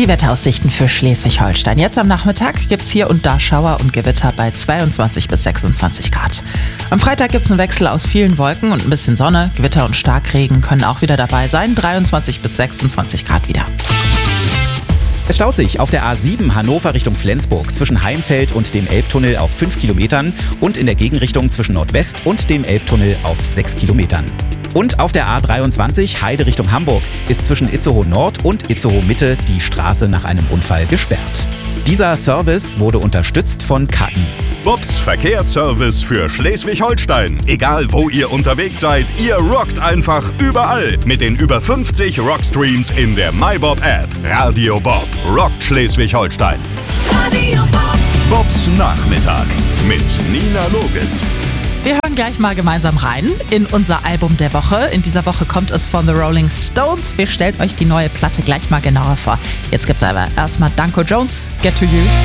Die Wetteraussichten für Schleswig-Holstein. Jetzt am Nachmittag gibt es hier und da Schauer und Gewitter bei 22 bis 26 Grad. Am Freitag gibt es einen Wechsel aus vielen Wolken und ein bisschen Sonne. Gewitter und Starkregen können auch wieder dabei sein. 23 bis 26 Grad wieder. Es staut sich auf der A7 Hannover Richtung Flensburg zwischen Heimfeld und dem Elbtunnel auf 5 Kilometern und in der Gegenrichtung zwischen Nordwest und dem Elbtunnel auf 6 Kilometern. Und auf der A23 Heide Richtung Hamburg ist zwischen Itzehoe Nord und Itzehoe Mitte die Straße nach einem Unfall gesperrt. Dieser Service wurde unterstützt von KI. Bobs Verkehrsservice für Schleswig-Holstein. Egal wo ihr unterwegs seid, ihr rockt einfach überall mit den über 50 Rockstreams in der MyBob-App. Radio Bob rockt Schleswig-Holstein. Radio Bob. Bobs Nachmittag mit Nina Loges. Wir hören gleich mal gemeinsam rein in unser Album der Woche. In dieser Woche kommt es von The Rolling Stones. Wir stellen euch die neue Platte gleich mal genauer vor. Jetzt gibt's aber erstmal Danko Jones, Get to You.